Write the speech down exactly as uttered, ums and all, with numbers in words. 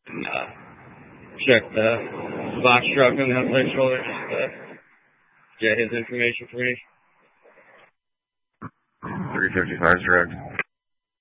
and uh, check the box truck on that plate shoulder, just uh, get his information for me. three fifty-five direct.